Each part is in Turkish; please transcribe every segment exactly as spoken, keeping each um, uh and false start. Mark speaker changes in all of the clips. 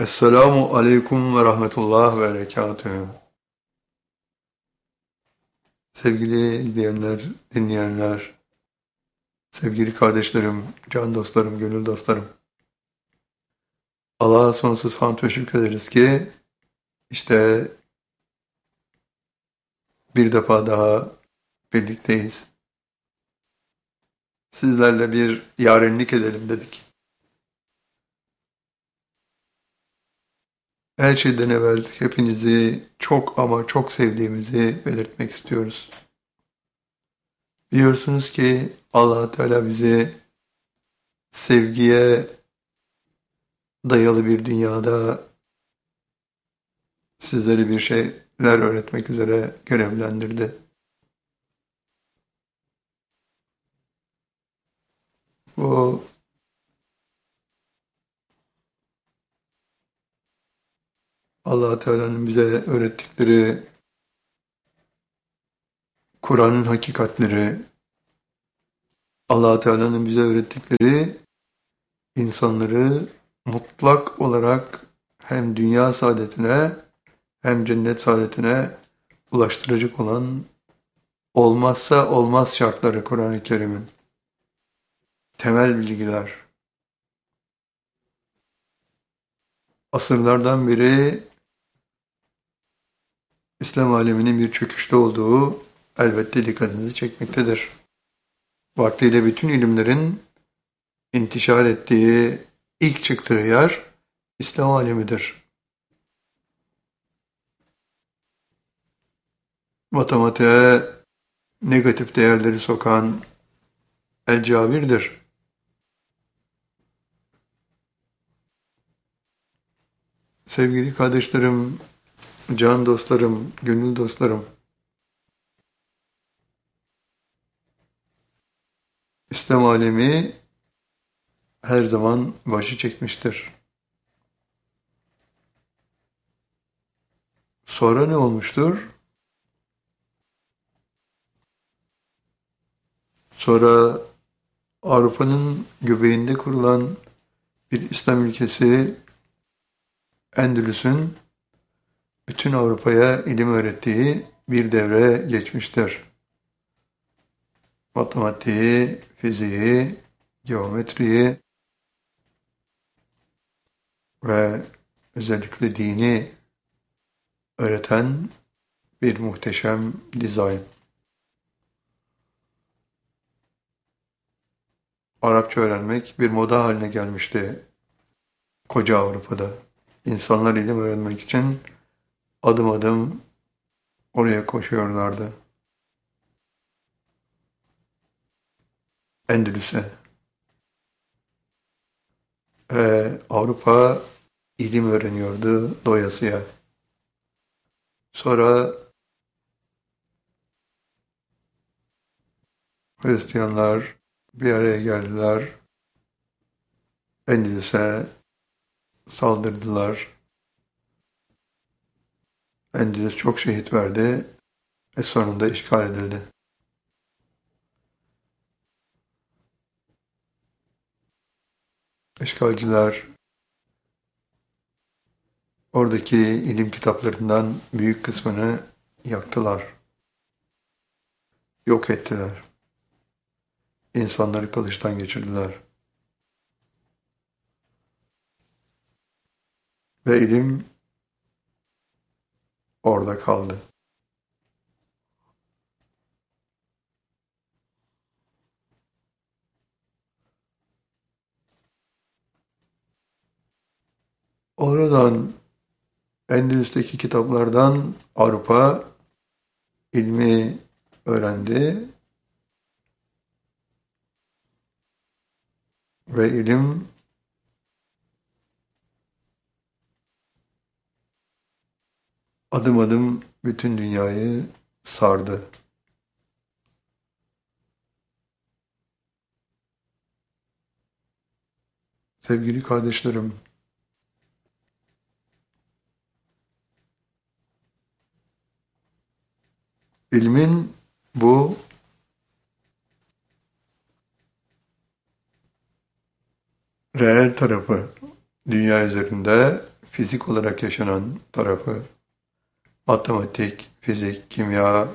Speaker 1: Esselamu aleyküm ve rahmetullah ve berekatühü. Sevgili izleyenler, dinleyenler, sevgili kardeşlerim, can dostlarım, gönül dostlarım. Allah'a sonsuz hamd ve şükrederiz ki işte bir defa daha birlikteyiz. Sizlerle bir yarenlik edelim dedik. Her şeyden evvel hepinizi çok ama çok sevdiğimizi belirtmek istiyoruz. Biliyorsunuz ki Allah Teala bizi sevgiye dayalı bir dünyada sizlere bir şeyler öğretmek üzere görevlendirdi. Bu Allah Teala'nın bize öğrettikleri Kur'an'ın hakikatleri, Allah Teala'nın bize öğrettikleri insanları mutlak olarak hem dünya saadetine hem cennet saadetine ulaştıracak olan olmazsa olmaz şartları Kur'an-ı Kerim'in. Temel bilgiler. Asırlardan beri İslam aleminin bir çöküşte olduğu elbette dikkatinizi çekmektedir. Vaktiyle bütün ilimlerin intişar ettiği, ilk çıktığı yer İslam alemidir. Matematiğe negatif değerleri sokan El-Cabir'dir. Sevgili kardeşlerim, can dostlarım, gönül dostlarım, İslam alemi her zaman başı çekmiştir. Sonra ne olmuştur? Sonra Avrupa'nın göbeğinde kurulan bir İslam ülkesi Endülüs'ün bütün Avrupa'ya ilim öğrettiği bir devre geçmiştir. Matematiği, fiziği, geometriyi ve özellikle dini öğreten bir muhteşem dizayn. Arapça öğrenmek bir moda haline gelmişti koca Avrupa'da. İnsanlar ilim öğrenmek için adım adım oraya koşuyorlardı. Endülüs'e. Ve Avrupa ilim öğreniyordu doyasıya. Sonra Hristiyanlar bir araya geldiler. Endülüs'e saldırdılar. Endülüs çok şehit verdi ve sonunda işgal edildi. İşgalciler oradaki ilim kitaplarından büyük kısmını yaktılar, yok ettiler. İnsanları kılıçtan geçirdiler. Ve ilim orada kaldı. Oradan Endülüs'teki kitaplardan Avrupa ilmi öğrendi ve ilim adım adım bütün dünyayı sardı. Sevgili kardeşlerim, ilmin bu reel tarafı dünya üzerinde fizik olarak yaşanan tarafı, matematik, fizik, kimya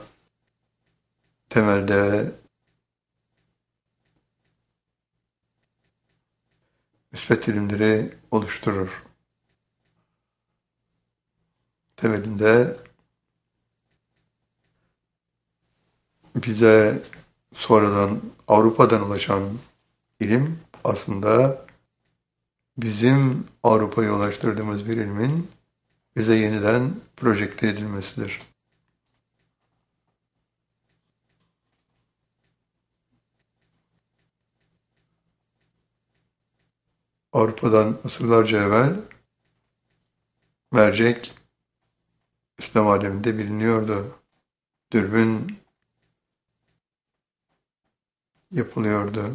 Speaker 1: temelde müsbet ilimleri oluşturur. Temelinde bize sonradan Avrupa'dan ulaşan ilim aslında bizim Avrupa'ya ulaştırdığımız bir ilmin bize yeniden projekte edilmesidir. Avrupa'dan asırlarca evvel mercek İslam aleminde biliniyordu. Dürbün yapılıyordu.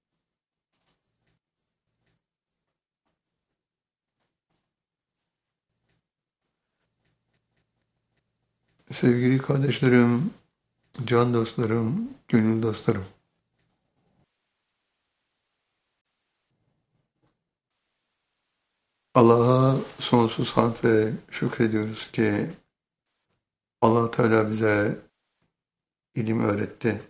Speaker 1: Sevgili kardeşlerim, can dostlarım, gönül dostlarım. Allah'a sonsuz hamd ve şükrediyoruz ki Allah Teala bize ilim öğretti.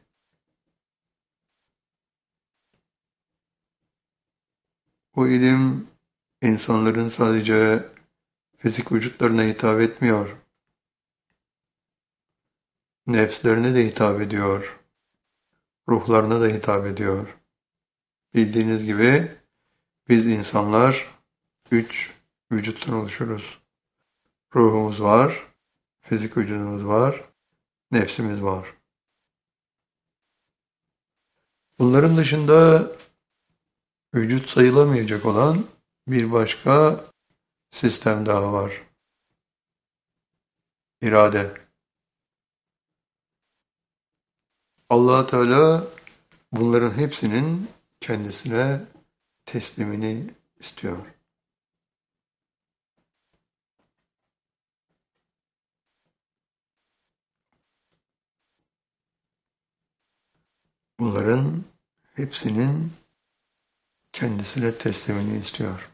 Speaker 1: Bu ilim insanların sadece fizik vücutlarına hitap etmiyor. Nefslerine de hitap ediyor. Ruhlarına da hitap ediyor. Bildiğiniz gibi biz insanlar üç vücuttan oluşuruz. Ruhumuz var, fizik vücudumuz var, nefsimiz var. Bunların dışında vücut sayılamayacak olan bir başka sistem daha var. İrade. Allah Teala bunların hepsinin kendisine teslimini istiyor. Bunların hepsinin kendisine teslimini istiyor.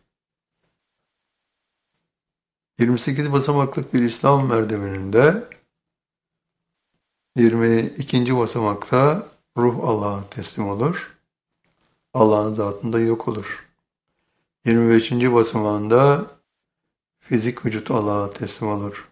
Speaker 1: yirmi sekiz basamaklık bir İslam merdiveninde yirmi ikinci basamakta ruh Allah'a teslim olur. Allah'ın zatında yok olur. yirmi beşinci basamağında fizik vücut Allah'a teslim olur.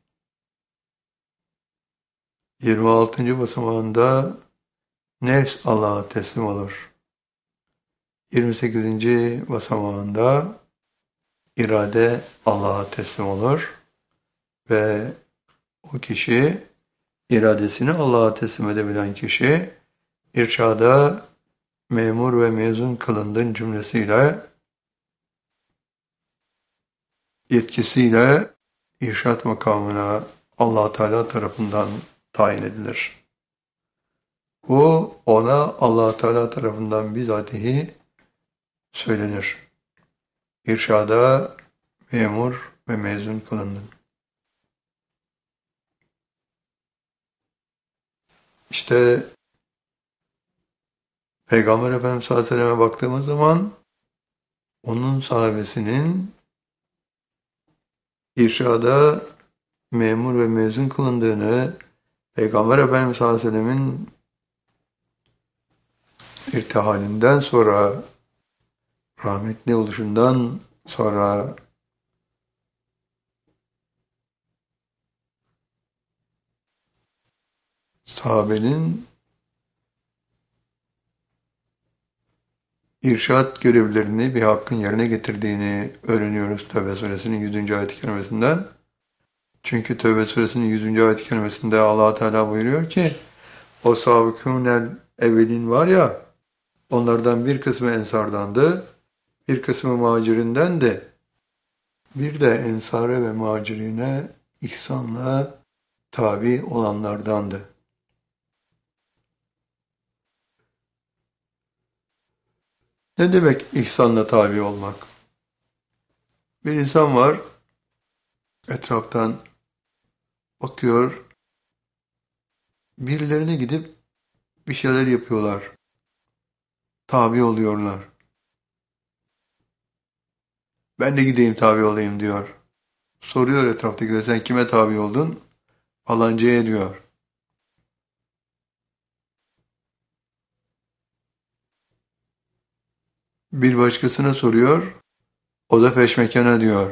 Speaker 1: yirmi altıncı basamağında nefs Allah'a teslim olur. yirmi sekizinci basamağında irade Allah'a teslim olur ve o kişi, iradesini Allah'a teslim edebilen kişi, irşada memur ve mezun kılındın cümlesiyle, yetkisiyle irşat makamına Allah Teala tarafından tayin edilir. Bu ona Allah Teala tarafından bizatihi söylenir. İrşada memur ve mezun kılındın. İşte Peygamber Efendimiz sallallahu aleyhi ve sellem'e baktığımız zaman onun sahabesinin irşada memur ve mezun kılındığını, Peygamber Efendimiz sallallahu aleyhi ve sellem'in irtihalinden sonra, rahmetli oluşundan sonra sahabenin irşat görevlerini bir hakkın yerine getirdiğini öğreniyoruz Tevbe suresinin yüzüncü ayet-i kerimesinden. Çünkü Tevbe suresinin yüzüncü ayet-i kerimesinde Allah Teala buyuruyor ki o sâbikûnel evvelin var ya, onlardan bir kısmı ensardandı, bir kısmı muhacirindendi. Bir de ensare ve muhacirine ihsanla tabi olanlardandı. Ne demek ihsanla tabi olmak? Bir insan var, etraftan bakıyor, birilerine gidip bir şeyler yapıyorlar, tabi oluyorlar. Ben de gideyim tabi olayım diyor. Soruyor etraftakiler, sen kime tabi oldun? Falancaya diyor. Bir başkasına soruyor. O da peşmekana diyor.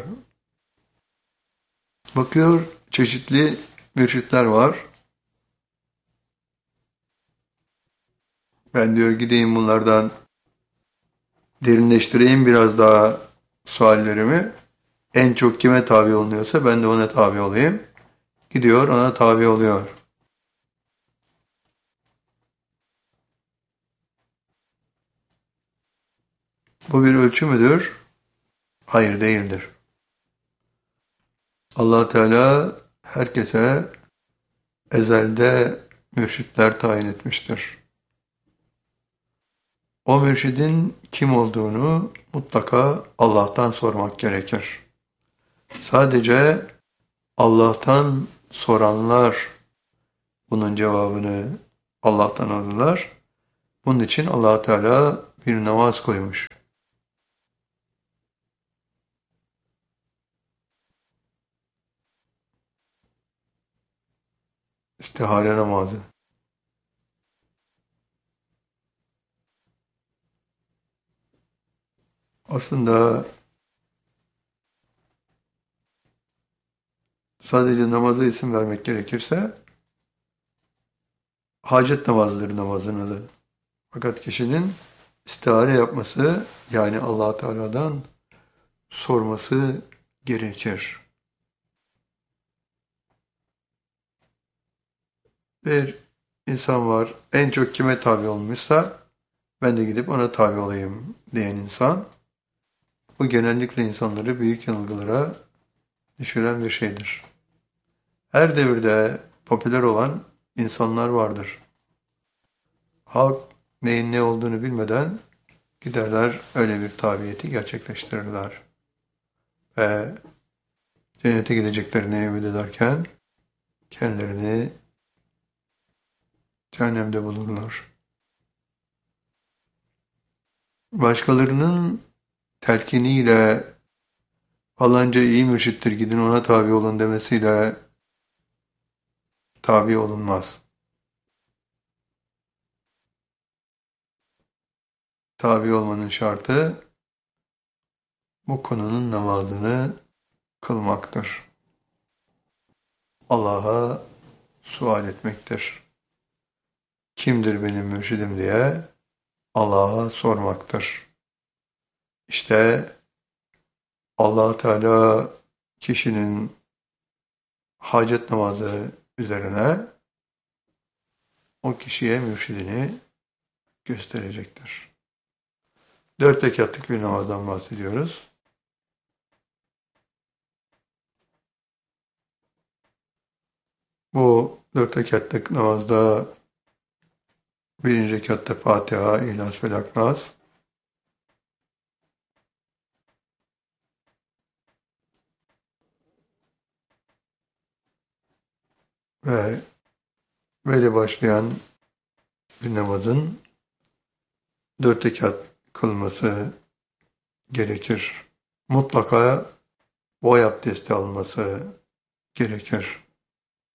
Speaker 1: Bakıyor, çeşitli mürşitler var. Ben diyor gideyim bunlardan derinleştireyim biraz daha suallerimi. En çok kime tabi olunuyorsa ben de ona tabi olayım. Gidiyor, ona tabi oluyor. Bu bir ölçü müdür? Hayır, değildir. Allah Teala herkese ezelde mürşitler tayin etmiştir. O mürşidin kim olduğunu mutlaka Allah'tan sormak gerekir. Sadece Allah'tan soranlar bunun cevabını Allah'tan alırlar. Bunun için Allah Teala bir namaz koymuş. İstihare namazı. Aslında sadece namaza isim vermek gerekirse hacet namazıdır namazın adı. Fakat kişinin istihare yapması, yani Allah Teala'dan sorması gerekir. Bir insan var, en çok kime tabi olmuşsa ben de gidip ona tabi olayım diyen insan, bu genellikle insanları büyük yanılgılara düşüren bir şeydir. Her devirde popüler olan insanlar vardır. Halk neyin ne olduğunu bilmeden giderler öyle bir tabiyeti gerçekleştirirler. Ve cennete gideceklerini ümit ederken kendilerini cehennemde bulurlar. Başkalarının telkiniyle falanca iyi mürşittir gidin ona tabi olun demesiyle tabi olunmaz. Tabi olmanın şartı bu konunun namazını kılmaktır. Allah'a sual etmektir. Kimdir benim mürşidim diye Allah'a sormaktır. İşte Allah Teala kişinin hacet namazı üzerine o kişiye mürşidini gösterecektir. Dört rekatlık bir namazdan bahsediyoruz. Bu dört rekatlık namazda birinci rekatta Fatiha, İhlas, Felak, Nas. Ve böyle başlayan bir namazın dört rekat kılması gerekir. Mutlaka boy abdesti alması gerekir.